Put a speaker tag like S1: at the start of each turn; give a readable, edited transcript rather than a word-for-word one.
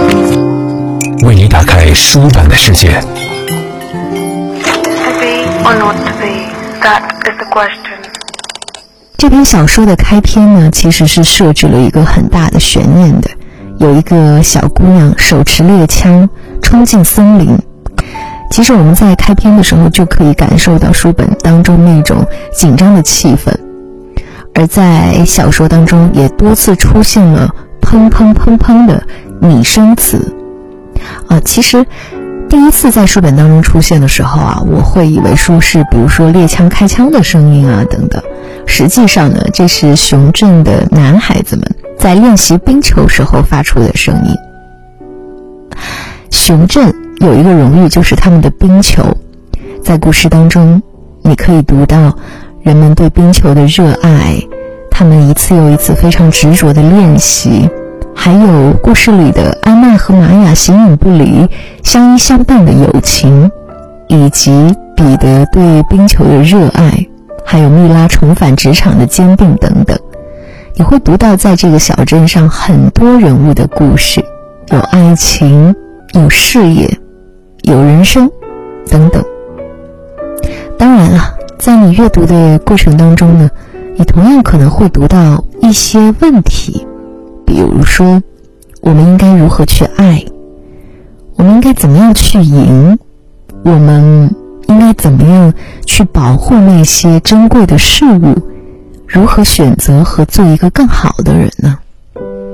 S1: 为你打开书本的世界。
S2: 这篇小说的开篇呢，其实是设置了一个很大的悬念的，有一个小姑娘手持猎枪冲进森林。其实我们在开篇的时候就可以感受到书本当中那种紧张的气氛，而在小说当中也多次出现了砰砰砰砰的拟声词。其实第一次在书本当中出现的时候我会以为说是比如说猎枪开枪的声音等等，实际上呢，这是熊镇的男孩子们在练习冰球时候发出的声音。熊镇有一个荣誉，就是他们的冰球。在故事当中你可以读到人们对冰球的热爱，他们一次又一次非常执着的练习，还有故事里的安娜和玛雅形影不离、相依相伴的友情，以及彼得对冰球的热爱，还有蜜拉重返职场的坚定等等。你会读到在这个小镇上很多人物的故事，有爱情，有事业，有人生等等。当然了，在你阅读的过程当中呢，你同样可能会读到一些问题，比如说我们应该如何去爱，我们应该怎么样去赢，我们应该怎么样去保护那些珍贵的事物，如何选择和做一个更好的人呢？